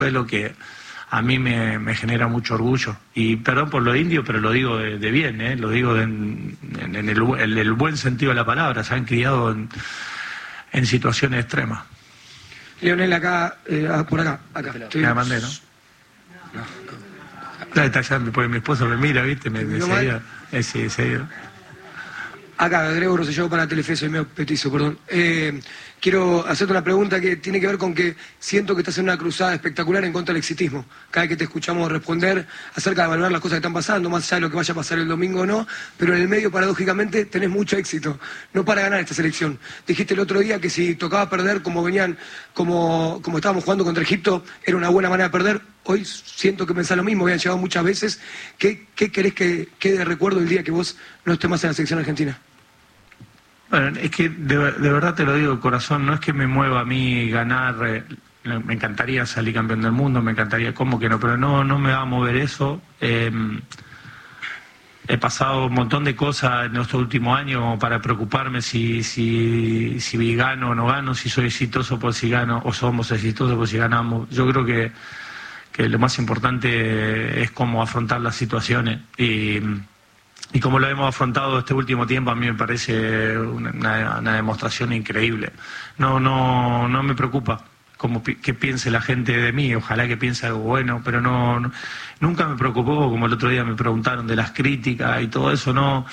es lo que a mí me genera mucho orgullo. Y perdón por lo indio, pero lo digo de bien, lo digo en el buen sentido de la palabra. Se han criado en situaciones extremas. Lionel, acá, por acá. Me mandé, ¿no? Porque mi esposo me mira, ¿viste? Me seguía. Sí, seguido. Acá, Grego Rosselló para Telefe, soy medio petizo, perdón. Quiero hacerte una pregunta que tiene que ver con que siento que estás en una cruzada espectacular en contra del exitismo. Cada vez que te escuchamos responder acerca de valorar las cosas que están pasando, más allá de lo que vaya a pasar el domingo o no, pero en el medio, paradójicamente, tenés mucho éxito. No para ganar esta selección. Dijiste el otro día que si tocaba perder como estábamos jugando contra Egipto, era una buena manera de perder. Hoy siento que pensás lo mismo, habían llegado muchas veces. ¿Qué querés que quede de recuerdo el día que vos no estés más en la selección argentina? Bueno, es que de verdad te lo digo de corazón, no es que me mueva a mí ganar, me encantaría salir campeón del mundo, me encantaría, ¿cómo que no? Pero no me va a mover eso. He pasado un montón de cosas en estos últimos años como para preocuparme si gano o no gano, si soy exitoso por si gano o somos exitosos por si ganamos. Yo creo que lo más importante es cómo afrontar las situaciones y como lo hemos afrontado este último tiempo, a mí me parece una demostración increíble. No me preocupa qué piense la gente de mí, ojalá que piense algo bueno, pero nunca me preocupó, como el otro día me preguntaron de las críticas y todo eso, no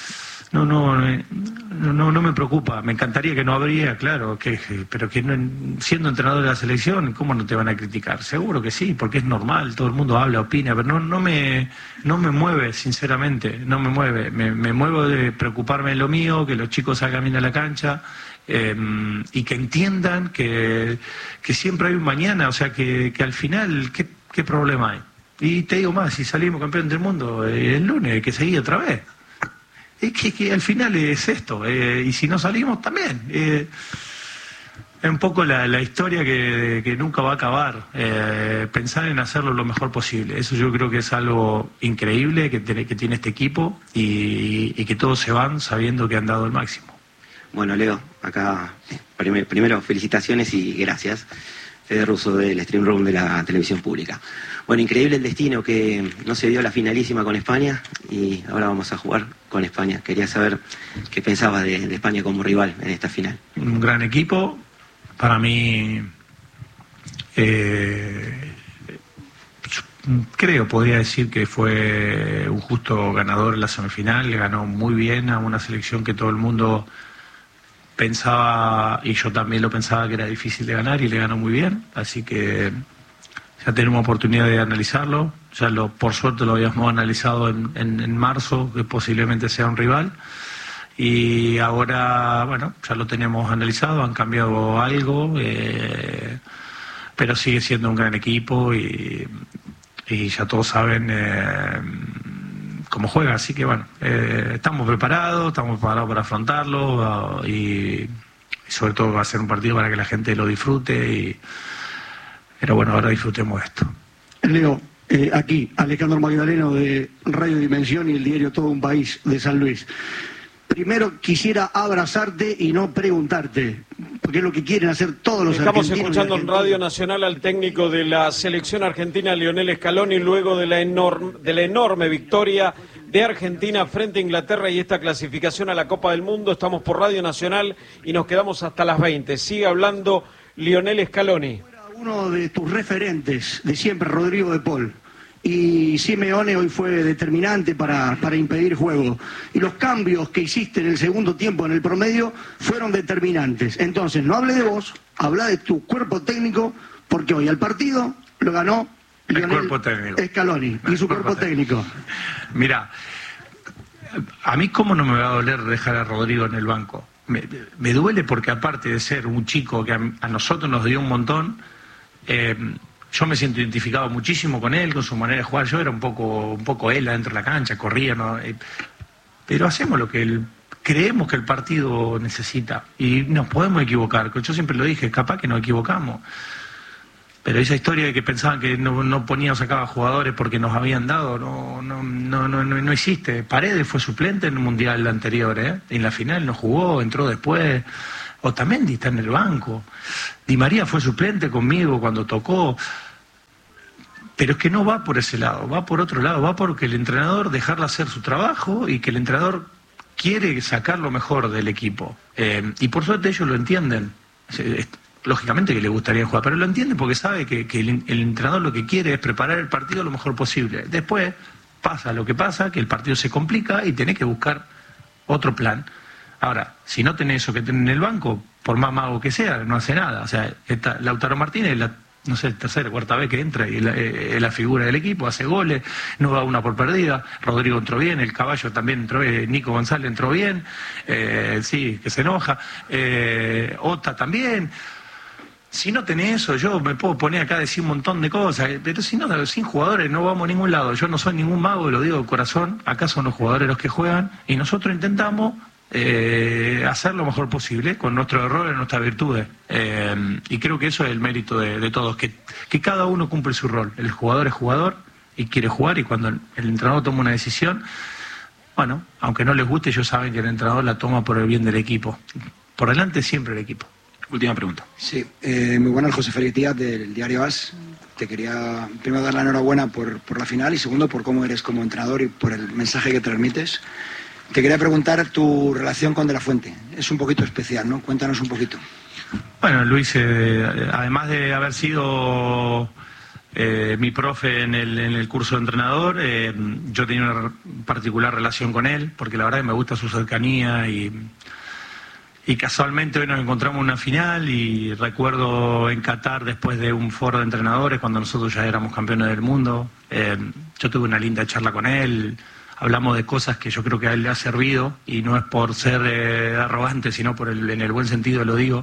me preocupa. Me encantaría que no habría, claro, pero que siendo entrenador de la selección, ¿cómo no te van a criticar? Seguro que sí, porque es normal, todo el mundo habla, opina, pero no me mueve, sinceramente, no me mueve. Me muevo de preocuparme de lo mío, que los chicos salgan bien a la cancha y que entiendan que siempre hay un mañana, o sea, que al final, ¿qué problema hay? Y te digo más, si salimos campeón del mundo el lunes, hay que seguir otra vez. Es que al final es esto, y si no salimos también. Es un poco la historia que nunca va a acabar, pensar en hacerlo lo mejor posible. Eso yo creo que es algo increíble que tiene este equipo y que todos se van sabiendo que han dado el máximo. Bueno, Leo, acá primero felicitaciones y gracias. Fede Russo del Stream Room de la televisión pública. Bueno, increíble el destino que no se dio la finalísima con España y ahora vamos a jugar con España. Quería saber qué pensabas de España como rival en esta final. Un gran equipo, para mí podría decir que fue un justo ganador en la semifinal, le ganó muy bien a una selección que todo el mundo pensaba, y yo también lo pensaba, que era difícil de ganar y le ganó muy bien, así que ya tenemos oportunidad de analizarlo, por suerte lo habíamos analizado en marzo, que posiblemente sea un rival, y ahora, bueno, ya lo tenemos analizado, han cambiado algo, pero sigue siendo un gran equipo y ya todos saben cómo juega, así que bueno, estamos preparados para afrontarlo y sobre todo va a ser un partido para que la gente lo disfrute pero bueno, ahora disfrutemos esto. Leo, aquí, Alejandro Magdaleno de Radio Dimensión y el diario Todo un País de San Luis. Primero quisiera abrazarte y no preguntarte, porque es lo que quieren hacer todos los argentinos. Estamos escuchando en Radio Nacional al técnico de la selección argentina, Lionel Scaloni, luego de la enorme victoria de Argentina frente a Inglaterra y esta clasificación a la Copa del Mundo. Estamos por Radio Nacional y nos quedamos hasta las 20. Sigue hablando Lionel Scaloni. Uno de tus referentes de siempre, Rodrigo de Paul. Y Simeone hoy fue determinante para impedir juego. Y los cambios que hiciste en el segundo tiempo, en el promedio, fueron determinantes. Entonces, no hable de vos, habla de tu cuerpo técnico, porque hoy al partido lo ganó Lionel Scaloni y su cuerpo técnico. Mirá, a mí cómo no me va a doler dejar a Rodrigo en el banco. Me duele porque aparte de ser un chico que a nosotros nos dio un montón, yo me siento identificado muchísimo con él, con su manera de jugar. Yo era un poco él adentro de la cancha, corría, ¿no? Pero hacemos lo que creemos que el partido necesita y nos podemos equivocar. Yo siempre lo dije, capaz que nos equivocamos. Pero esa historia de que pensaban que no poníamos acá a jugadores porque nos habían dado, no existe. Paredes fue suplente en el Mundial anterior, en la final no jugó, entró después. Otamendi está en el banco. Di María fue suplente conmigo cuando tocó. Pero es que no va por ese lado, va por otro lado, va porque el entrenador dejarle hacer su trabajo y que el entrenador quiere sacar lo mejor del equipo. Y por suerte ellos lo entienden. Lógicamente que le gustaría jugar, pero lo entienden porque sabe que el entrenador lo que quiere es preparar el partido lo mejor posible. Después pasa lo que pasa, que el partido se complica y tenés que buscar otro plan. Ahora, si no tenés eso que tenés en el banco, por más mago que sea, no hace nada. O sea, Lautaro Martínez, no sé, tercera o cuarta vez que entra y es la figura del equipo, hace goles, no da una por perdida. Rodrigo entró bien, el Caballo también entró, Nico González entró bien, sí, que se enoja, Ota también. Si no tenés eso, yo me puedo poner acá a decir un montón de cosas, pero si no, sin jugadores no vamos a ningún lado. Yo no soy ningún mago, lo digo de corazón, acá son los jugadores los que juegan y nosotros intentamos hacer lo mejor posible con nuestros errores, nuestras virtudes. Y creo que eso es el mérito de todos, que cada uno cumple su rol. El jugador es jugador y quiere jugar, y cuando el entrenador toma una decisión, bueno, aunque no les guste, ellos saben que el entrenador la toma por el bien del equipo. Por delante siempre el equipo. Última pregunta. Sí, muy buenas, José Félix Díaz del diario AS. Te quería primero dar la enhorabuena por la final y segundo por cómo eres como entrenador y por el mensaje que transmites. Te quería preguntar tu relación con De la Fuente. Es un poquito especial, ¿no? Cuéntanos un poquito. Bueno, Luis, además de haber sido mi profe en el curso de entrenador, yo tenía una particular relación con él, porque la verdad que me gusta su cercanía y casualmente hoy nos encontramos en una final y recuerdo en Qatar, después de un foro de entrenadores, cuando nosotros ya éramos campeones del mundo, yo tuve una linda charla con él, hablamos de cosas que yo creo que a él le ha servido y no es por ser arrogante, sino en el buen sentido lo digo,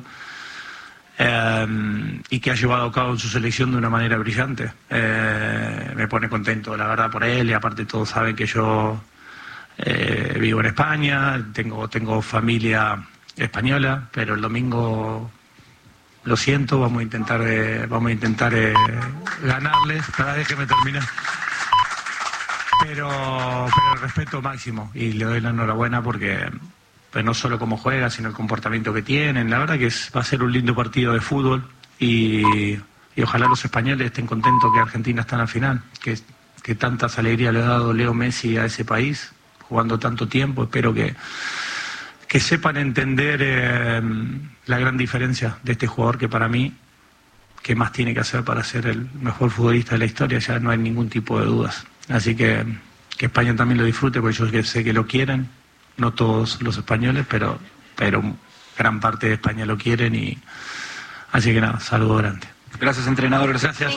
y que ha llevado a cabo en su selección de una manera brillante. Me pone contento, la verdad, por él, y aparte todos saben que yo vivo en España, tengo familia española, pero el domingo, lo siento, vamos a intentar ganarles. Déjeme terminar. Pero el respeto máximo, y le doy la enhorabuena porque pues no solo cómo juega, sino el comportamiento que tienen. La verdad que va a ser un lindo partido de fútbol y ojalá los españoles estén contentos que Argentina está en la final, que tantas alegrías le ha dado Leo Messi a ese país, jugando tanto tiempo. Espero que sepan entender la gran diferencia de este jugador, que para mí, ¿qué más tiene que hacer para ser el mejor futbolista de la historia? Ya no hay ningún tipo de dudas. Así que España también lo disfrute, porque yo sé que lo quieren, no todos los españoles, pero gran parte de España lo quieren, y así que nada, saludo grande. Gracias, entrenador. Gracias.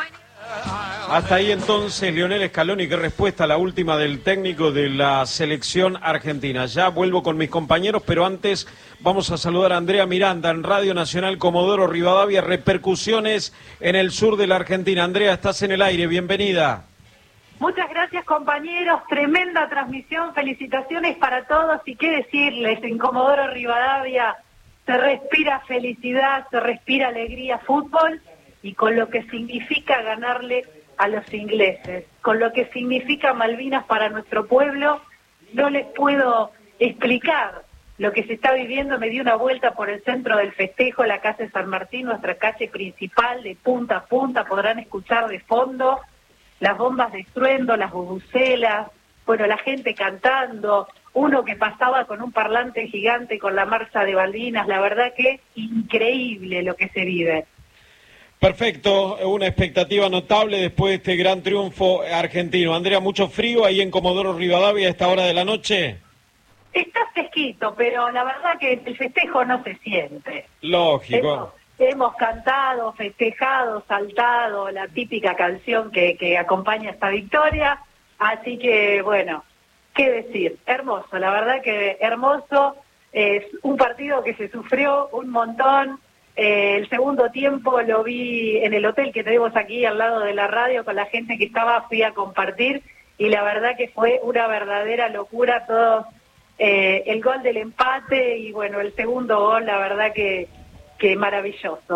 Hasta ahí entonces Lionel Scaloni, qué respuesta a la última del técnico de la selección argentina. Ya vuelvo con mis compañeros, pero antes vamos a saludar a Andrea Miranda en Radio Nacional Comodoro Rivadavia, repercusiones en el sur de la Argentina. Andrea, estás en el aire, bienvenida. Muchas gracias, compañeros, tremenda transmisión, felicitaciones para todos, y qué decirles, en Comodoro Rivadavia se respira felicidad, se respira alegría, fútbol, y con lo que significa ganarle a los ingleses, con lo que significa Malvinas para nuestro pueblo, no les puedo explicar lo que se está viviendo. Me di una vuelta por el centro del festejo, la calle San Martín, nuestra calle principal, de punta a punta, podrán escuchar de fondo las bombas de estruendo, las bubucelas, bueno, la gente cantando, uno que pasaba con un parlante gigante con la marcha de Malvinas. La verdad que increíble lo que se vive. Perfecto, una expectativa notable después de este gran triunfo argentino. Andrea, ¿mucho frío ahí en Comodoro Rivadavia a esta hora de la noche? Está fresquito, pero la verdad que el festejo no se siente. Lógico. Hemos cantado, festejado, saltado, la típica canción que acompaña esta victoria. Así que, bueno, qué decir, hermoso, la verdad que hermoso. Es un partido que se sufrió un montón. El segundo tiempo lo vi en el hotel que tenemos aquí al lado de la radio con la gente que estaba, fui a compartir, y la verdad que fue una verdadera locura todo. El gol del empate y bueno, el segundo gol, la verdad que maravilloso,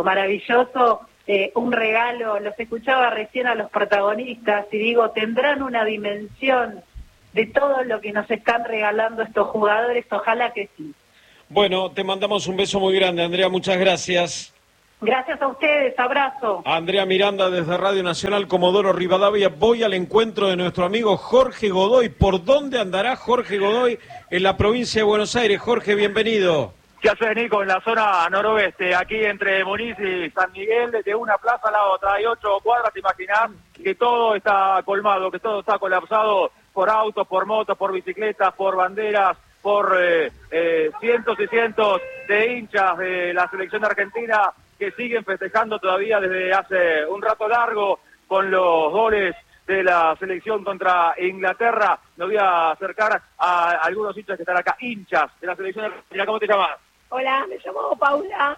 un regalo. Los escuchaba recién a los protagonistas y digo, tendrán una dimensión de todo lo que nos están regalando estos jugadores, ojalá que sí. Bueno, te mandamos un beso muy grande, Andrea, muchas gracias. Gracias a ustedes, abrazo. Andrea Miranda desde Radio Nacional Comodoro Rivadavia. Voy al encuentro de nuestro amigo Jorge Godoy. ¿Por dónde andará Jorge Godoy en la provincia de Buenos Aires? Jorge, bienvenido. ¿Qué haces, Nico? En la zona noroeste, aquí entre Muniz y San Miguel, desde una plaza a la otra, hay 8 cuadras, te imaginás que todo está colmado, que todo está colapsado por autos, por motos, por bicicletas, por banderas, por cientos y cientos de hinchas de la selección argentina que siguen festejando todavía desde hace un rato largo con los goles de la selección contra Inglaterra. Me voy a acercar a algunos hinchas que están acá, hinchas de la selección argentina. ¿Cómo te llamas? Hola, me llamo Paula.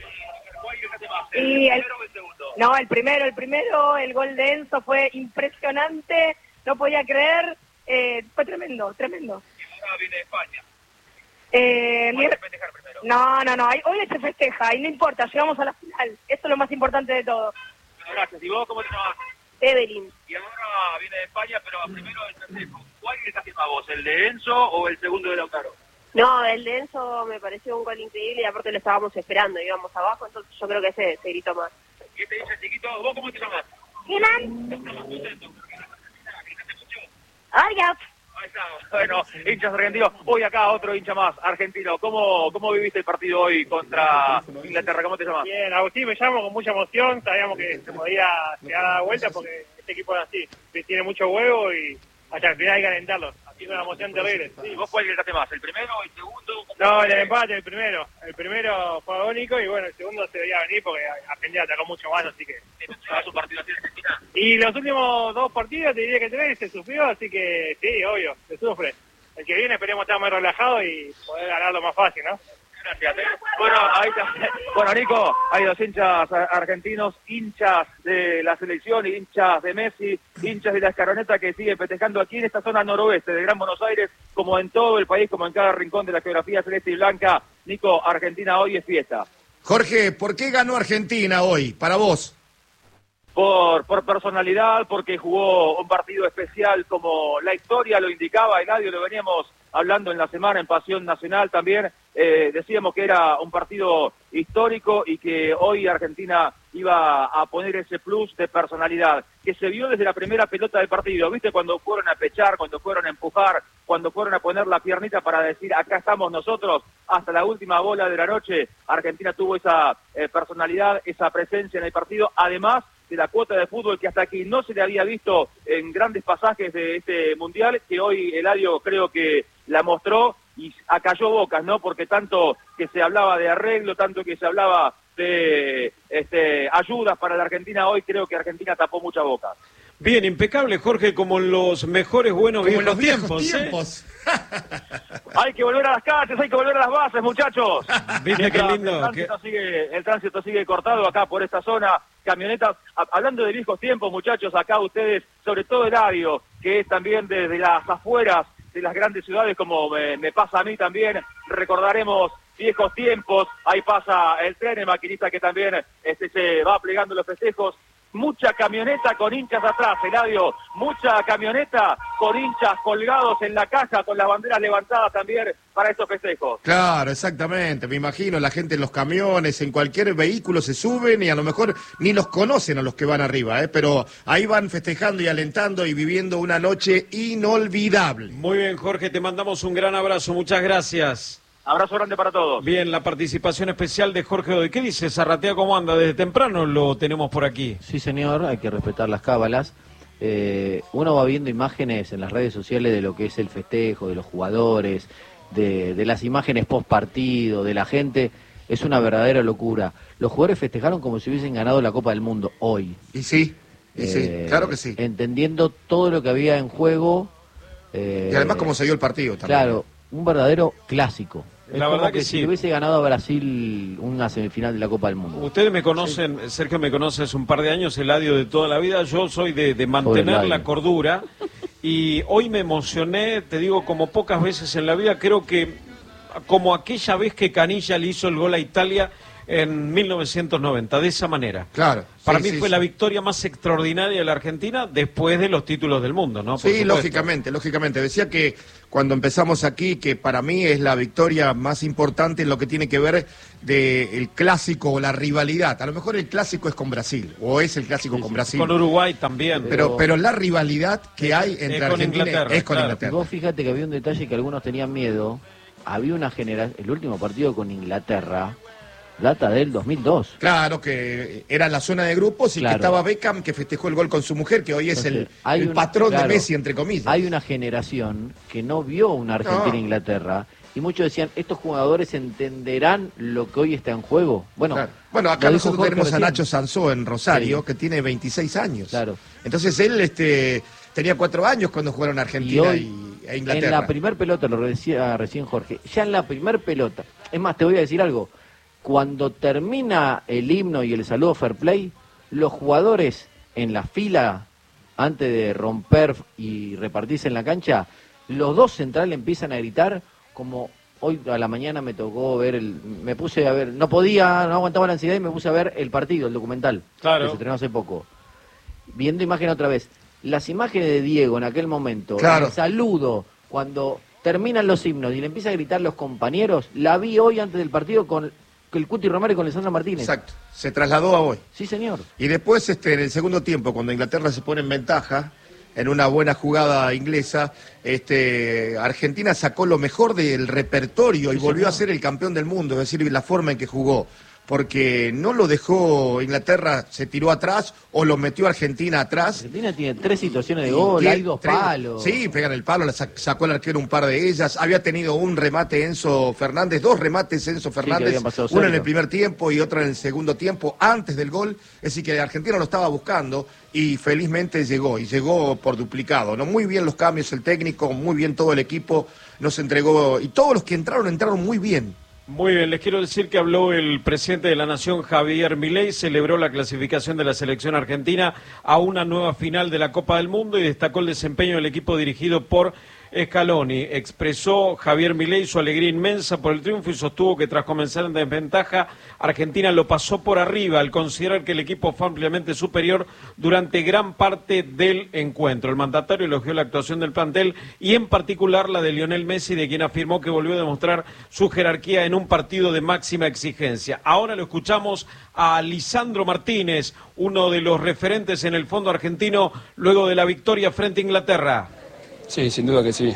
¿El primero o el segundo? No, el primero, el gol de Enzo fue impresionante, no podía creer, fue tremendo. Y ahora viene España. ¿Voy a festejar primero? No, hoy se festeja y no importa, llegamos a la final, eso es lo más importante de todo. Bueno, gracias. ¿Y vos cómo te llamas? Evelyn. Y ahora viene de España, pero primero el festejo. ¿Cuál le estás haciendo a vos, el de Enzo o el segundo de Lautaro? No, el de Enzo me pareció un gol increíble y aparte lo estábamos esperando, íbamos abajo, entonces yo creo que ese se gritó más. ¿Qué te dice, chiquito? ¿Vos cómo te llamas? Hola. Ahí está. Bueno, hinchas argentinos. Hoy acá otro hincha más, argentino. ¿Cómo viviste el partido hoy contra Inglaterra? ¿Cómo te llamas? Bien, Agustín, me llamo con mucha emoción. Sabíamos que se podía llegar a la vuelta porque este equipo es así. Tiene mucho huevo y hasta el final hay que calentarlo. Así que una emoción terrible. Sí, ¿vos cuál gritaste más? ¿El primero o el segundo? No, el empate, el primero. El primero fue agónico y bueno, el segundo se debía venir porque Argentina atacó mucho más, así que... ¿Vas un partido así de Argentina? Y los últimos 2 partidos, te diría que 3, se sufrió, así que sí, obvio, se sufre. El que viene esperemos estar más relajado y poder ganarlo más fácil, ¿no? Gracias. Bueno, ahí está. Bueno, Nico, hay 2 hinchas argentinos, hinchas de la selección, hinchas de Messi, hinchas de la Escaroneta que siguen festejando aquí en esta zona noroeste de Gran Buenos Aires, como en todo el país, como en cada rincón de la geografía celeste y blanca. Nico, Argentina hoy es fiesta. Jorge, ¿por qué ganó Argentina hoy, para vos? Por personalidad, porque jugó un partido especial como la historia lo indicaba, Eladio, lo veníamos hablando en la semana en Pasión Nacional también, decíamos que era un partido histórico y que hoy Argentina iba a poner ese plus de personalidad, que se vio desde la primera pelota del partido, ¿viste? Cuando fueron a pechar, cuando fueron a empujar, cuando fueron a poner la piernita para decir, acá estamos nosotros, hasta la última bola de la noche, Argentina tuvo esa personalidad, esa presencia en el partido, además de la cuota de fútbol que hasta aquí no se le había visto en grandes pasajes de este Mundial, que hoy Eladio creo que la mostró y acalló bocas, ¿no? Porque tanto que se hablaba de arreglo, tanto que se hablaba de ayudas para la Argentina, hoy creo que Argentina tapó muchas bocas. Bien, impecable, Jorge, como en los mejores buenos como viejos los viejos tiempos. Hay que volver a las calles, hay que volver a las bases, muchachos. Viste qué lindo. El tránsito sigue cortado acá por esta zona. Camionetas, hablando de viejos tiempos, muchachos, acá ustedes, sobre todo Eladio, que es también desde las afueras de las grandes ciudades, como me pasa a mí también, recordaremos viejos tiempos. Ahí pasa el tren, el maquinista que también se va plegando los festejos. Mucha camioneta con hinchas atrás, Eladio, mucha camioneta con hinchas colgados en la caja, con las banderas levantadas también para estos festejos. Claro, exactamente, me imagino, la gente en los camiones, en cualquier vehículo se suben y a lo mejor ni los conocen a los que van arriba, pero ahí van festejando y alentando y viviendo una noche inolvidable. Muy bien, Jorge, te mandamos un gran abrazo, muchas gracias. Abrazo grande para todos. Bien, la participación especial de Jorge Godoy. ¿Qué dice Zarratea? ¿Cómo anda? Desde temprano lo tenemos por aquí. Sí, señor, hay que respetar las cábalas. Uno va viendo imágenes en las redes sociales de lo que es el festejo, de los jugadores, de las imágenes post partido, de la gente. Es una verdadera locura. Los jugadores festejaron como si hubiesen ganado la Copa del Mundo hoy. Y sí, claro que sí. Entendiendo todo lo que había en juego. Y además cómo se dio el partido también. Claro, un verdadero clásico. Es la como verdad que si sí. hubiese ganado a Brasil una semifinal de la Copa del Mundo. Ustedes me conocen, sí. Sergio me conoce hace un par de años, Eladio de toda la vida. Yo soy de mantener la cordura y hoy me emocioné, te digo, como pocas veces en la vida. Creo que como aquella vez que Canilla le hizo el gol a Italia en 1990, de esa manera. Claro. Para sí, mí sí, fue sí. la victoria más extraordinaria de la Argentina después de los títulos del mundo, ¿no? Por Sí, supuesto. lógicamente. Decía que cuando empezamos aquí, que para mí es la victoria más importante en lo que tiene que ver del clásico o la rivalidad. A lo mejor el clásico es con Brasil, o es el clásico con Brasil. Con Uruguay también. Pero la rivalidad que hay entre con Argentina Inglaterra, es con claro. Inglaterra. Y vos fíjate que había un detalle que algunos tenían miedo. Había una generación, el último partido con Inglaterra, data del 2002. Claro, que era la zona de grupos y Claro. que estaba Beckham, que festejó el gol con su mujer, que hoy es Entonces, el patrón claro, de Messi, entre comillas. Hay una generación que no vio una Argentina-Inglaterra y muchos decían, estos jugadores entenderán lo que hoy está en juego. Bueno, Claro. Bueno, acá lo dijo nosotros Jorge tenemos a recién. Nacho Sansó en Rosario, Sí. que tiene 26 años. Claro. Entonces él tenía 4 años cuando jugaron Argentina Y hoy, e Inglaterra. en la primer pelota, lo decía recién Jorge, ya en la primer pelota, es más, te voy a decir algo, cuando termina el himno y el saludo fair play, los jugadores en la fila, antes de romper y repartirse en la cancha, los dos centrales empiezan a gritar como... Hoy a la mañana me tocó ver me puse a ver, no aguantaba la ansiedad y me puse a ver el partido, el documental, Claro. que se estrenó hace poco. Viendo imagen otra vez, las imágenes de Diego en aquel momento, Claro. el saludo, cuando terminan los himnos y le empieza a gritar los compañeros, la vi hoy antes del partido con el Cuti Romero y con Lisandro Martínez. Exacto, se trasladó a hoy. Sí, señor. Y después, en el segundo tiempo, cuando Inglaterra se pone en ventaja, en una buena jugada inglesa, Argentina sacó lo mejor del repertorio y volvió a ser el campeón del mundo, es decir, la forma en que jugó. Porque no lo dejó Inglaterra, se tiró atrás o lo metió Argentina atrás. Argentina tiene 3 situaciones de gol, hay 2 palos. Sí, pegan el palo, sacó el arquero un par de ellas. Había tenido un remate Enzo Fernández, 2 remates Enzo Fernández, habían pasado uno en cerca. el primer tiempo y otro en el segundo tiempo, antes del gol. Es decir, que Argentina lo estaba buscando y felizmente llegó, y llegó por duplicado, ¿no? Muy bien los cambios, el técnico, muy bien todo el equipo, nos entregó, y todos los que entraron muy bien. Muy bien, les quiero decir que habló el presidente de la Nación, Javier Milei, celebró la clasificación de la selección argentina a una nueva final de la Copa del Mundo y destacó el desempeño del equipo dirigido por Scaloni. Expresó Javier Milei su alegría inmensa por el triunfo y sostuvo que tras comenzar en desventaja, Argentina lo pasó por arriba al considerar que el equipo fue ampliamente superior durante gran parte del encuentro. El mandatario elogió la actuación del plantel y en particular la de Lionel Messi, de quien afirmó que volvió a demostrar su jerarquía en un partido de máxima exigencia. Ahora lo escuchamos a Lisandro Martínez, uno de los referentes en el fondo argentino luego de la victoria frente a Inglaterra. Sí, sin duda que sí.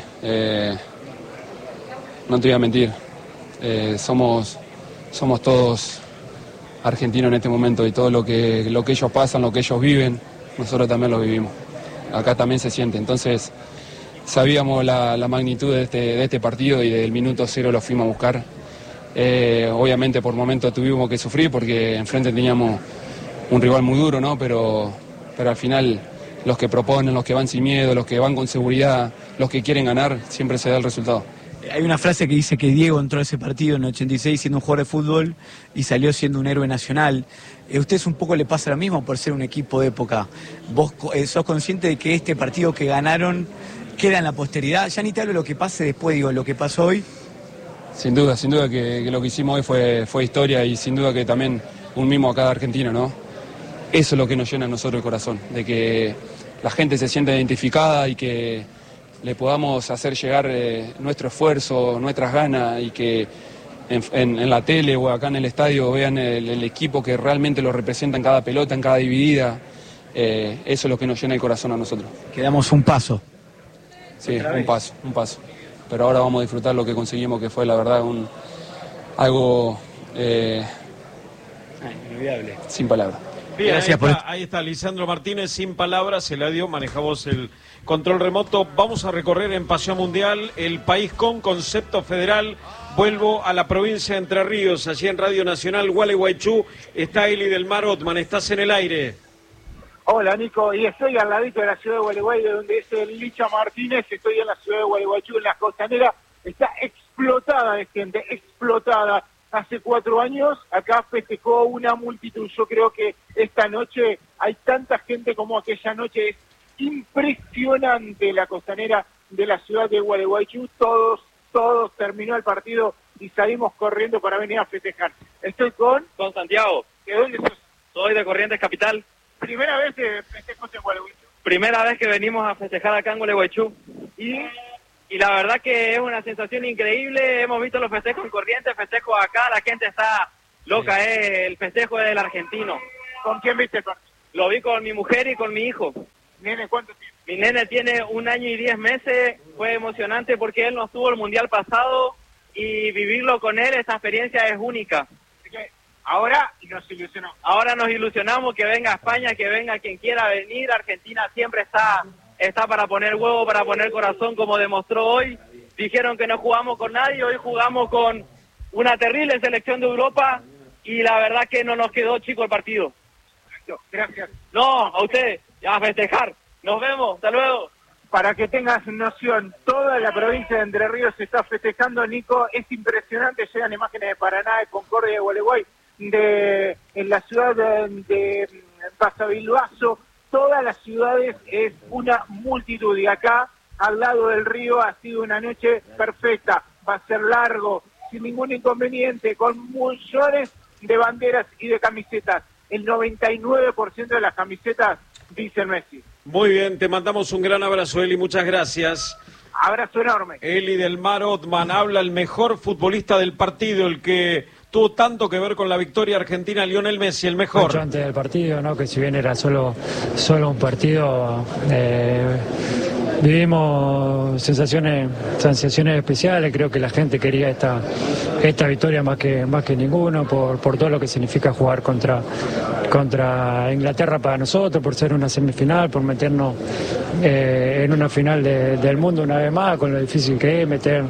No te voy a mentir. Somos todos argentinos en este momento y todo lo que ellos pasan, lo que ellos viven, nosotros también lo vivimos. Acá también se siente. Entonces, sabíamos la magnitud de este partido y del minuto 0 lo fuimos a buscar. Obviamente por momentos tuvimos que sufrir porque enfrente teníamos un rival muy duro, ¿no? Pero al final los que proponen, los que van sin miedo, los que van con seguridad, los que quieren ganar, siempre se da el resultado. Hay una frase que dice que Diego entró a ese partido en el 86 siendo un jugador de fútbol y salió siendo un héroe nacional. ¿A ustedes un poco le pasa lo mismo por ser un equipo de época? ¿Vos sos consciente de que este partido que ganaron queda en la posteridad? Ya ni te hablo de lo que pase después, digo, lo que pasó hoy. Sin duda que lo que hicimos hoy fue historia y sin duda que también un mimo a cada argentino, ¿no? Eso es lo que nos llena a nosotros el corazón, de que la gente se sienta identificada y que le podamos hacer llegar nuestro esfuerzo, nuestras ganas y que en la tele o acá en el estadio vean el equipo que realmente lo representa en cada pelota, en cada dividida. Eso es lo que nos llena el corazón a nosotros. Quedamos un paso. Sí, un paso. Pero ahora vamos a disfrutar lo que conseguimos, que fue la verdad algo inolvidable. Sin palabras. Bien, Gracias ahí está Lisandro Martínez, sin palabras, se la dio, manejamos el control remoto. Vamos a recorrer en Pasión Mundial el país con concepto federal. Vuelvo a la provincia de Entre Ríos, allí en Radio Nacional Gualeguaychú. Está Eli del Mar Otman, estás en el aire. Hola Nico, y estoy al ladito de la ciudad de Gualeguay, de donde es el Licha Martínez. Estoy en la ciudad de Gualeguaychú, en la costanera. Está explotada de gente, explotada. Hace 4 años acá festejó una multitud. Yo creo que esta noche hay tanta gente como aquella noche. Es impresionante la costanera de la ciudad de Gualeguaychú. Todos terminó el partido y salimos corriendo para venir a festejar. Estoy con Santiago. ¿De dónde sos? Soy de Corrientes Capital. ¿Primera vez que festejos en Gualeguaychú? Primera vez que venimos a festejar acá en Gualeguaychú. Y la verdad que es una sensación increíble. Hemos visto los festejos en Corrientes, festejos acá, la gente está loca, el festejo es del argentino. ¿Con quién viste el partido? Lo vi con mi mujer y con mi hijo. ¿Nene cuánto tiene? Mi nene tiene 1 año y 10 meses, fue emocionante porque él no estuvo el mundial pasado y vivirlo con él, esa experiencia es única. Así que ahora nos ilusionamos. Ahora nos ilusionamos que venga a España, que venga quien quiera venir. Argentina siempre está para poner huevo, para poner corazón, como demostró hoy. Dijeron que no jugamos con nadie, hoy jugamos con una terrible selección de Europa y la verdad que no nos quedó chico el partido. Gracias. No, a ustedes, a festejar. Nos vemos, hasta luego. Para que tengas noción, toda la provincia de Entre Ríos se está festejando, Nico, es impresionante, llegan imágenes de Paraná, de Concordia, de Gualeguay, en la ciudad de Pasabilbaso, todas las ciudades es una multitud, y acá, al lado del río, ha sido una noche perfecta, va a ser largo, sin ningún inconveniente, con millones de banderas y de camisetas. El 99% de las camisetas dicen Messi. Muy bien, te mandamos un gran abrazo, Eli, muchas gracias. Abrazo enorme. Eli del Mar Othman, habla el mejor futbolista del partido, el que tuvo tanto que ver con la victoria argentina, Lionel Messi, el mejor. Mucho antes del partido, ¿no? Que si bien era solo un partido, vivimos sensaciones especiales. Creo que la gente quería esta victoria más que ninguno, por todo lo que significa jugar contra Inglaterra para nosotros, por ser una semifinal, por meternos en una final del mundo una vez más, con lo difícil que es meter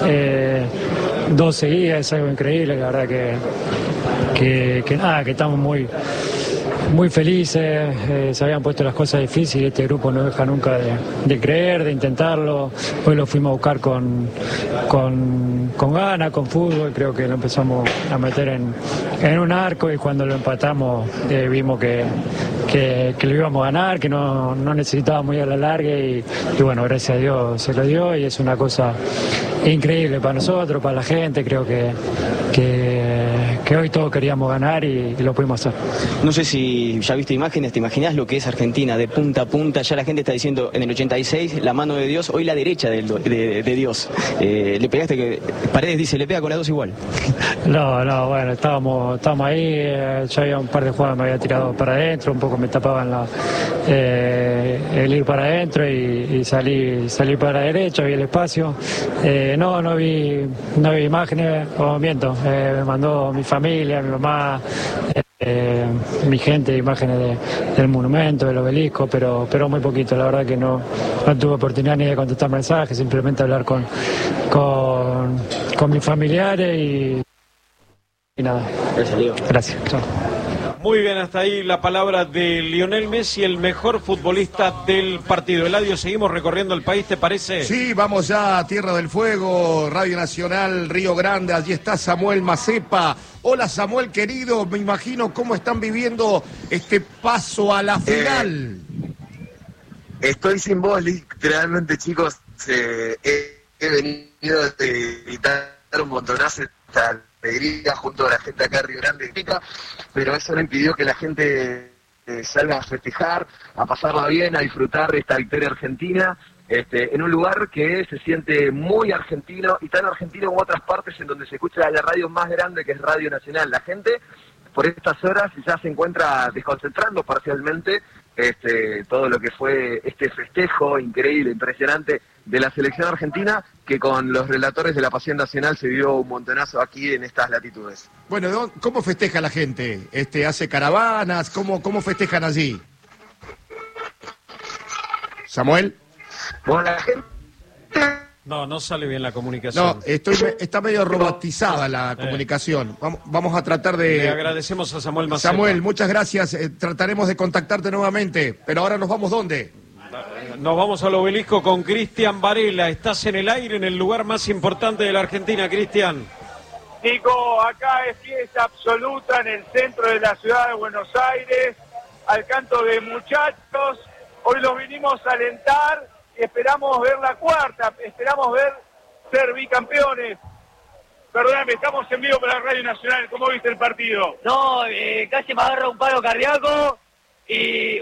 2 seguidas, es algo increíble. La verdad que estamos muy felices. Se habían puesto las cosas difíciles, este grupo no deja nunca de creer, de intentarlo. Hoy lo fuimos a buscar con ganas, con fútbol. Creo que lo empezamos a meter en un arco, y cuando lo empatamos vimos que lo íbamos a ganar, que no necesitábamos ir a la larga, y bueno, gracias a Dios se lo dio, y es una cosa increíble para nosotros, para la gente. Creo que hoy todos queríamos ganar y lo pudimos hacer. No sé si ya viste imágenes, ¿te imaginas lo que es Argentina de punta a punta? Ya la gente está diciendo en el 86 la mano de Dios, hoy la derecha de Dios. Le pegaste, que Paredes dice, le pega con las dos igual. No, bueno, estábamos ahí, ya había un par de jugadas, me había tirado para adentro, un poco me tapaban el ir para adentro y salí para la derecha, vi el espacio. No vi imágenes, o miento, me mandó mi familia, mi mamá, mi gente, imágenes del monumento, del obelisco, pero muy poquito. La verdad que no tuve oportunidad ni de contestar mensajes, simplemente hablar con mis familiares y nada. Gracias. Chao. Muy bien, hasta ahí la palabra de Lionel Messi, el mejor futbolista del partido. Eladio, seguimos recorriendo el país, ¿te parece? Sí, vamos ya a Tierra del Fuego, Radio Nacional, Río Grande. Allí está Samuel Macepa. Hola, Samuel, querido. Me imagino cómo están viviendo este paso a la final. Estoy sin voz, literalmente, chicos. He venido de gritar un montonazo esta alegría junto a la gente acá en Río Grande, pero eso no impidió que la gente salga a festejar, a pasarla bien, a disfrutar de esta victoria argentina, en un lugar que se siente muy argentino, y tan argentino como otras partes en donde se escucha la radio más grande, que es Radio Nacional. La gente por estas horas ya se encuentra desconcentrando parcialmente todo lo que fue este festejo increíble, impresionante de la selección argentina, que con los relatores de la Pasión Nacional se vio un montonazo aquí en estas latitudes. Bueno, ¿cómo festeja la gente? ¿Hace caravanas? ¿Cómo festejan allí? ¿Samuel? Bueno, la gente... No sale bien la comunicación. No, está medio robotizada la comunicación. Vamos a tratar de... Le agradecemos a Samuel Macepa. Samuel, muchas gracias. Trataremos de contactarte nuevamente. Pero ahora nos vamos, ¿dónde? Nos vamos al obelisco con Cristian Varela. Estás en el aire, en el lugar más importante de la Argentina, Cristian. Nico, acá es fiesta absoluta en el centro de la ciudad de Buenos Aires, al canto de muchachos. Hoy los vinimos a alentar y esperamos ver la cuarta, esperamos ser bicampeones. Perdóname, estamos en vivo para la Radio Nacional. ¿Cómo viste el partido? No, casi me agarra un paro cardíaco, y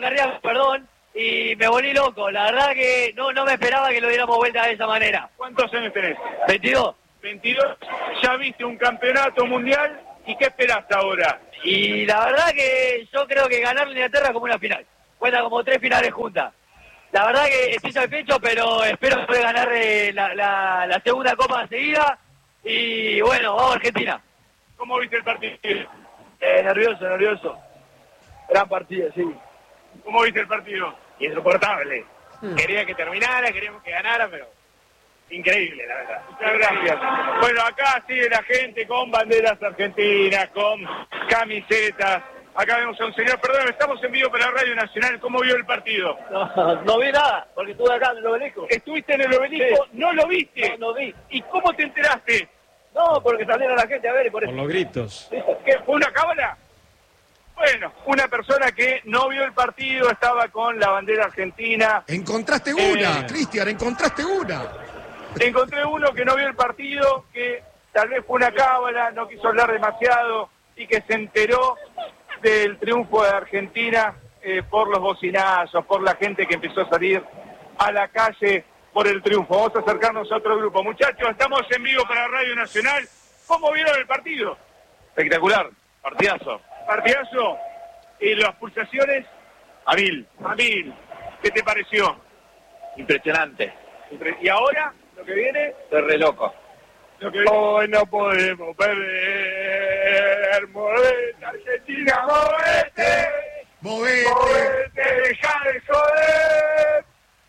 me volví loco. La verdad que no me esperaba que lo diéramos vuelta de esa manera. ¿Cuántos años tenés? 22. 22. Ya viste un campeonato mundial, ¿y qué esperás ahora? Y la verdad que yo creo que ganarle a Inglaterra como una final. Cuenta como 3 finales juntas. La verdad que estoy satisfecho, pero espero poder ganar la segunda copa seguida. Y bueno, vamos a Argentina. ¿Cómo viste el partido? Nervioso. Gran partido, sí. ¿Cómo viste el partido? Insoportable. Quería que terminara, queríamos que ganara, pero increíble, la verdad. Muchas gracias. Bueno, acá sigue la gente con banderas argentinas, con camisetas. Acá vemos a un señor, perdón, estamos en vivo para la Radio Nacional. ¿Cómo vio el partido? No vi nada, porque estuve acá en el Obelisco. ¿Estuviste en el Obelisco? Sí. ¿No lo viste? No vi. ¿Y cómo te enteraste? No, porque salieron la gente a ver y por eso. Por los gritos. ¿Qué? ¿Fue una cábala? Bueno, una persona que no vio el partido, estaba con la bandera argentina. Encontraste una, Cristian, encontraste una. Encontré uno que no vio el partido, que tal vez fue una cábala, no quiso hablar demasiado y que se enteró del triunfo de Argentina por los bocinazos, por la gente que empezó a salir a la calle por el triunfo. Vamos a acercarnos a otro grupo. Muchachos, estamos en vivo para Radio Nacional. ¿Cómo vieron el partido? Espectacular, partidazo. Partidazo. ¿Y las pulsaciones? A mil. ¿Qué te pareció? Impresionante. ¿Y ahora? ¿Lo que viene? Estoy re loco. Hoy no podemos perder. Movete, Argentina, movete. Movete, deja de joder.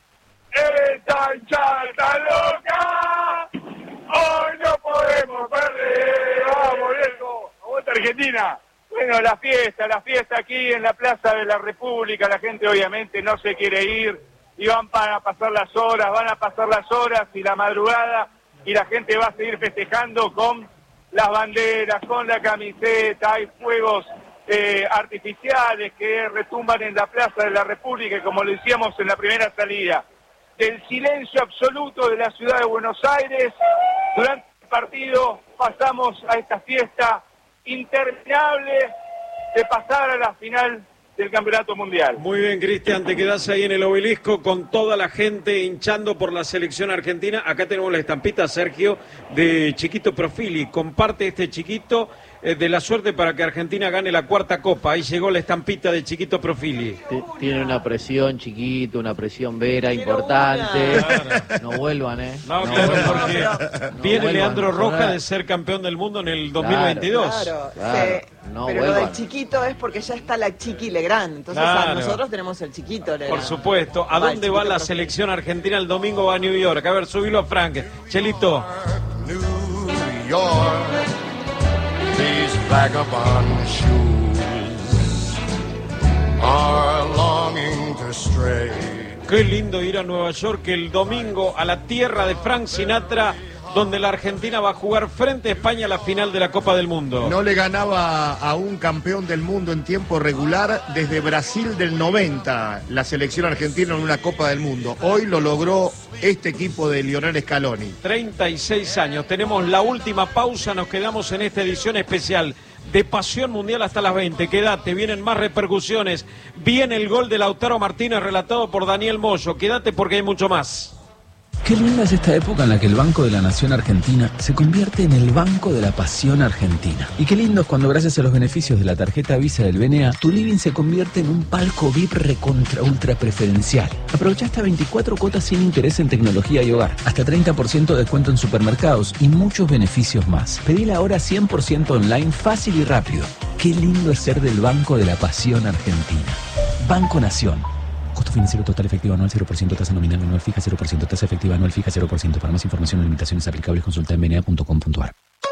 Esta hinchada está loca. Hoy no podemos perder. Vamos, viejo. Aguanta Argentina. Bueno, la fiesta aquí en la Plaza de la República. La gente obviamente no se quiere ir y van a pasar las horas y la madrugada. Y la gente va a seguir festejando con las banderas, con la camiseta. Hay fuegos artificiales que retumban en la Plaza de la República, como lo decíamos en la primera salida. Del silencio absoluto de la ciudad de Buenos Aires, durante el partido pasamos a esta fiesta interminable de pasar a la final del Campeonato Mundial. Muy bien, Cristian, te quedás ahí en el Obelisco con toda la gente hinchando por la selección argentina. Acá tenemos la estampita, Sergio, de Chiquito Profili. Comparte este chiquito de la suerte para que Argentina gane la 4ª copa. Ahí llegó la estampita de Chiquito Profili. Tiene una presión, Chiquito, una presión Vera importante. No vuelvan, No, claro, porque viene Leandro Roja de ser campeón del mundo en el 2022. Claro. Pero lo del Chiquito es porque ya está la Chiqui Legrand. Entonces nosotros tenemos el Chiquito Legrand. Por supuesto. ¿A dónde va la selección argentina el domingo? Va a New York. A ver, subilo a Frank. Chelito. New York. These vagabond shoes are longing to stray. Qué lindo ir a Nueva York el domingo a la tierra de Frank Sinatra, donde la Argentina va a jugar frente a España la final de la Copa del Mundo. No le ganaba a un campeón del mundo en tiempo regular desde Brasil del 90, la selección argentina en una Copa del Mundo. Hoy lo logró este equipo de Lionel Scaloni. 36 años. Tenemos la última pausa, nos quedamos en esta edición especial de Pasión Mundial hasta las 20. Quédate, vienen más repercusiones. Viene el gol de Lautaro Martínez relatado por Daniel Moyo. Quédate porque hay mucho más. Qué linda es esta época en la que el Banco de la Nación Argentina se convierte en el Banco de la Pasión Argentina. Y qué lindo es cuando gracias a los beneficios de la tarjeta Visa del BNA, tu living se convierte en un palco VIP recontra ultra preferencial. Aprovecha hasta 24 cuotas sin interés en tecnología y hogar, hasta 30% de descuento en supermercados y muchos beneficios más. Pedila ahora 100% online, fácil y rápido. Qué lindo es ser del Banco de la Pasión Argentina. Banco Nación. Costo financiero total efectivo anual 0%, tasa nominal anual fija 0%, tasa efectiva anual fija 0%. Para más información o limitaciones aplicables consulta en bna.com.ar.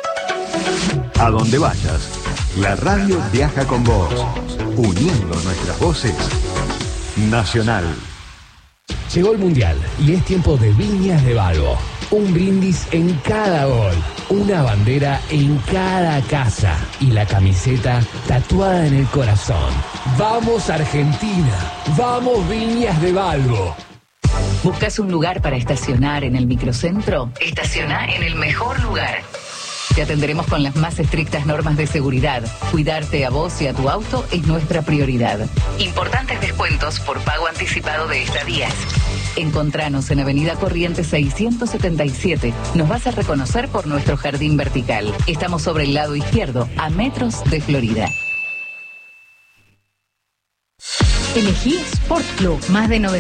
A donde vayas, la radio viaja con vos, uniendo nuestras voces. Nacional. Llegó el Mundial y es tiempo de Viñas de Balbo. Un brindis en cada gol, una bandera en cada casa y la camiseta tatuada en el corazón. ¡Vamos Argentina! ¡Vamos Viñas de Balbo! ¿Buscas un lugar para estacionar en el microcentro? Estaciona en el mejor lugar. Te atenderemos con las más estrictas normas de seguridad. Cuidarte a vos y a tu auto es nuestra prioridad. Importantes descuentos por pago anticipado de estadías. Encontranos en Avenida Corrientes 677. Nos vas a reconocer por nuestro jardín vertical. Estamos sobre el lado izquierdo, a metros de Florida. Elegí Sport Club. Más de 900